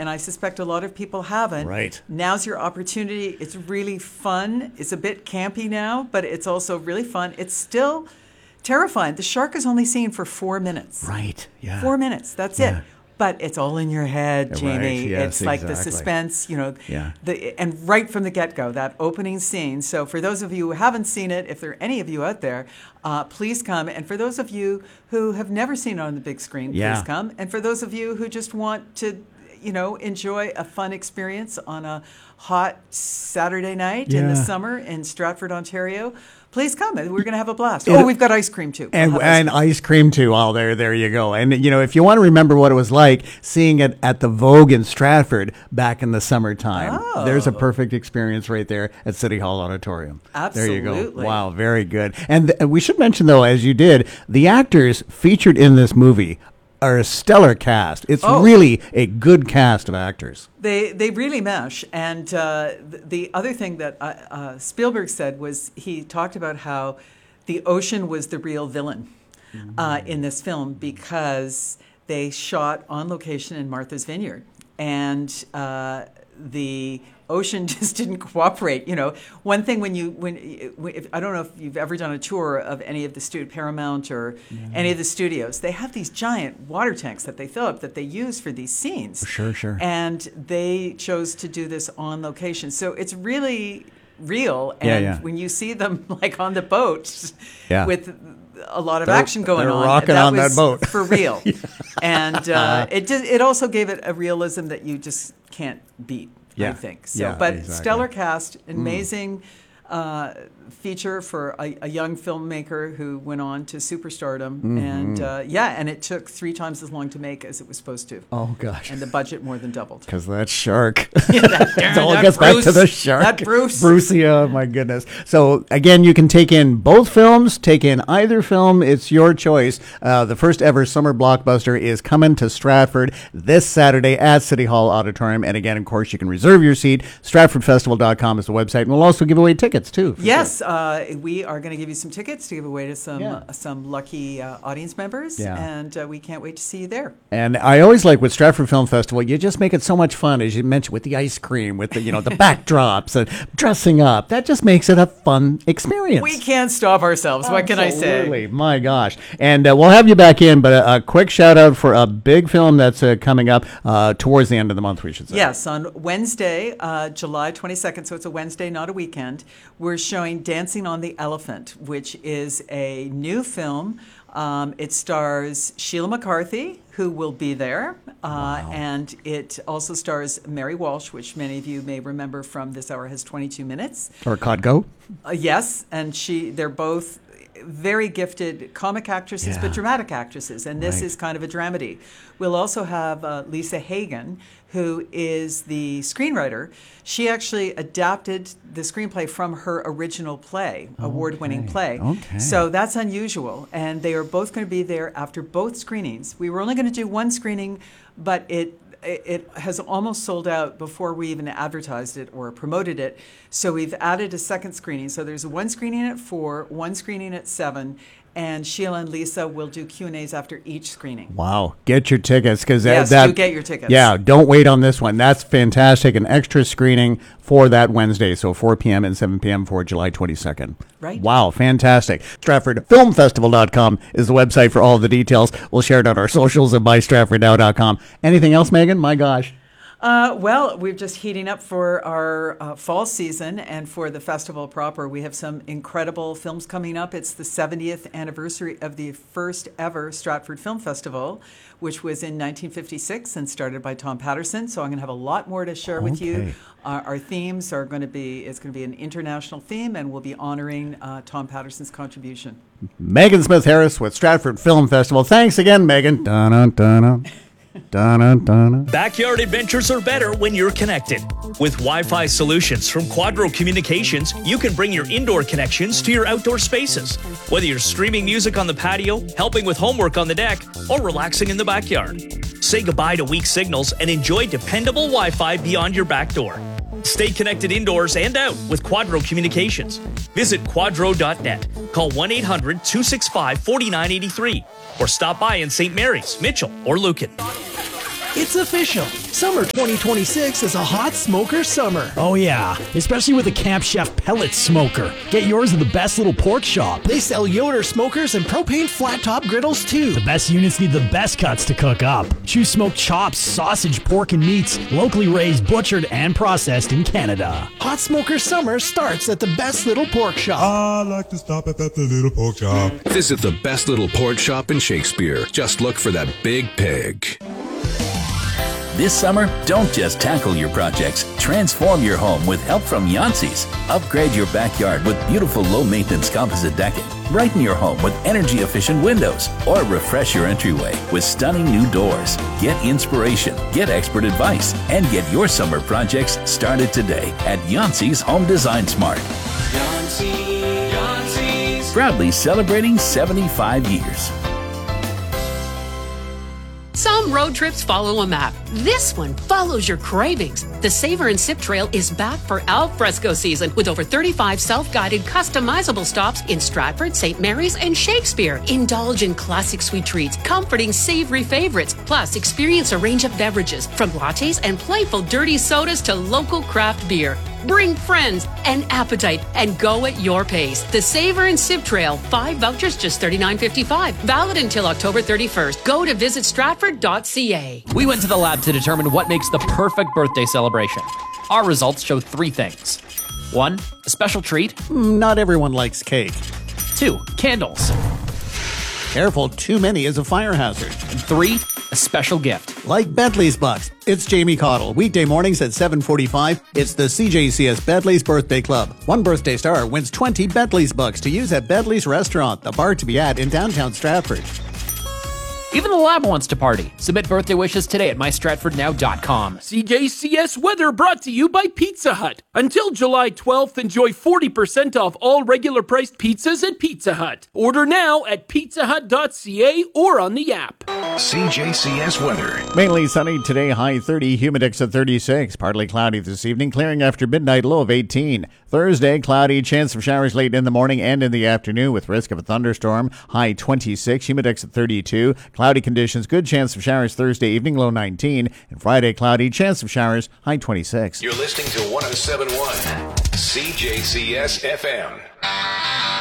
and I suspect a lot of people haven't. Right. Now's your opportunity. It's really fun. It's a bit campy now, but it's also really fun. It's still terrifying. The shark is only seen for 4 minutes. Right. Yeah. 4 minutes. That's Yeah. it. But it's all in your head, Jamie. Right. Yes, it's like the exactly. suspense, Yeah. And right from the get-go, that opening scene. So for those of you who haven't seen it, if there are any of you out there, please come. And for those of you who have never seen it on the big screen, Yeah. please come. And for those of you who just want to, enjoy a fun experience on a hot Saturday night in the Yeah. summer in Stratford, Ontario, please come. We're going to have a blast. Oh, we've got ice cream too. And, We'll have and ice cream too. Oh, there you go. And if you want to remember what it was like seeing it at the Vogue in Stratford back in the summertime, there's a perfect experience right there at City Hall Auditorium. There you go. Absolutely. Wow, very good. And we should mention though, as you did, the actors featured in this movie are a stellar cast. It's really a good cast of actors. They really mesh. And the other thing that Spielberg said was he talked about how the ocean was the real villain in this film because they shot on location in Martha's Vineyard. And the ocean just didn't cooperate. One thing if, I don't know if you've ever done a tour of any of the Paramount or any of the studios, they have these giant water tanks that they fill up that they use for these scenes. Sure. And they chose to do this on location. So it's really real. And when you see them like on the boat with a lot of action going on, rocking on that boat for real. And it also gave it a realism that you just can't beat. I think so. But exactly. Stellar cast, amazing feature for a young filmmaker who went on to superstardom, and it took 3 times as long to make as it was supposed to. Oh gosh! And the budget more than doubled. Because that shark. It all gets back to the shark. That Bruce. Brucey, oh my goodness. So again, you can take in both films, take in either film. It's your choice. The first ever summer blockbuster is coming to Stratford this Saturday at City Hall Auditorium. And again, of course, you can reserve your seat. StratfordFestival.com is the website. And we'll also give away tickets too. Yes, we are going to give you some tickets to give away to some lucky audience members. And we can't wait to see you there. And I always like with Stratford Film Festival, you just make it so much fun, as you mentioned, with the ice cream, with the the backdrops and dressing up. That just makes it a fun experience. We can't stop ourselves. What can I say? Absolutely. My gosh. And we'll have you back in, but a quick shout out for a big film that's coming up towards the end of the month, we should say. Yes, on Wednesday, July 22nd, so it's a Wednesday, not a weekend, we're showing Dancing on the Elephant, which is a new film. It stars Sheila McCarthy, who will be there, and it also stars Mary Walsh, which many of you may remember from This Hour Has 22 Minutes. Or Codgo. Yes, and they're both very gifted comic actresses, but dramatic actresses, and this is kind of a dramedy. We'll also have Lisa Hagen, who is the screenwriter. She actually adapted the screenplay from her original play, award-winning play. Okay. So that's unusual, and they are both going to be there after both screenings. We were only going to do one screening, but it has almost sold out before we even advertised it or promoted it. So we've added a second screening. So there's one screening at 4, one screening at 7, and Sheila and Lisa will do Q&As after each screening. Wow. Get your tickets. Because do get your tickets. Yeah, don't wait on this one. That's fantastic. An extra screening for that Wednesday, so 4 p.m. and 7 p.m. for July 22nd. Right. Wow, fantastic. StratfordFilmFestival.com is the website for all the details. We'll share it on our socials at MyStratfordNow.com. Anything else, Megan? My gosh. Well, we're just heating up for our fall season, and for the festival proper, we have some incredible films coming up. It's the 70th anniversary of the first ever Stratford Film Festival, which was in 1956 and started by Tom Patterson. So I'm going to have a lot more to share with you. Our themes are going to be, it's going to be an international theme, and we'll be honoring Tom Patterson's contribution. Megan Smith-Harris with Stratford Film Festival. Thanks again, Megan. Dun-dun-dun-dun. Dun-dun-dun. Backyard adventures are better when you're connected. With Wi-Fi solutions from Quadro Communications, you can bring your indoor connections to your outdoor spaces. Whether you're streaming music on the patio, helping with homework on the deck, or relaxing in the backyard. Say goodbye to weak signals and enjoy dependable Wi-Fi beyond your back door. Stay connected indoors and out with Quadro Communications. Visit quadro.net. Call 1-800-265-4983 or stop by in St. Mary's, Mitchell, or Lucan. It's official. Summer 2026 is a hot smoker summer. Oh yeah, especially with the Camp Chef pellet smoker. Get yours at the Best Little Pork Shop. They sell Yoder smokers and propane flat top griddles too. The best units need the best cuts to cook up. Choose smoked chops, sausage, pork, and meats, locally raised, butchered, and processed in Canada. Hot smoker summer starts at the Best Little Pork Shop. I like to stop at the Little Pork Shop. Visit the Best Little Pork Shop in Shakespeare. Just look for that big pig. This summer, don't just tackle your projects. Transform your home with help from Yancey's. Upgrade your backyard with beautiful low-maintenance composite decking. Brighten your home with energy-efficient windows. Or refresh your entryway with stunning new doors. Get inspiration, get expert advice, and get your summer projects started today at Yancey's Home Design Smart. Yancey's. Proudly celebrating 75 years. Some road trips follow a map. This one follows your cravings. The Savor and Sip Trail is back for al fresco season with over 35 self-guided customizable stops in Stratford, St. Mary's, and Shakespeare. Indulge in classic sweet treats, comforting savory favorites, plus experience a range of beverages from lattes and playful dirty sodas to local craft beer. Bring friends and appetite and go at your pace. The Savor and Sip Trail, 5 vouchers, just $39.55. Valid until October 31st. Go to visitstratford.ca. We went to the lab to determine what makes the perfect birthday celebration. Our results show 3 things. 1, a special treat. Not everyone likes cake. 2, candles. Careful, too many is a fire hazard. And 3, a special gift. Like Bentley's Bucks. It's Jamie Cottle. Weekday mornings at 7:45. It's the CJCS Bentley's Birthday Club. One birthday star wins 20 Bentley's Bucks to use at Bentley's Restaurant, the bar to be at in downtown Stratford. Even the lab wants to party. Submit birthday wishes today at mystratfordnow.com. CJCS weather brought to you by Pizza Hut. Until July 12th, enjoy 40% off all regular priced pizzas at Pizza Hut. Order now at pizzahut.ca or on the app. CJCS weather. Mainly sunny today, high 30, humidex at 36. Partly cloudy this evening, clearing after midnight, low of 18. Thursday, cloudy, chance of showers late in the morning and in the afternoon with risk of a thunderstorm, high 26, humidex at 32. Cloudy conditions, good chance of showers Thursday evening, low 19. And Friday, cloudy, chance of showers, high 26. You're listening to 107.1 CJCS FM.